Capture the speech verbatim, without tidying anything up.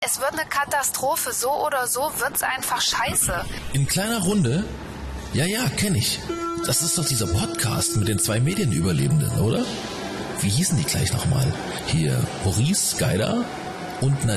Es wird eine Katastrophe. So oder so wird's einfach scheiße. In kleiner Runde? Ja, ja, kenn ich. Das ist doch dieser Podcast mit den zwei Medienüberlebenden, oder? Wie hießen die gleich nochmal? Hier Maurice Geider und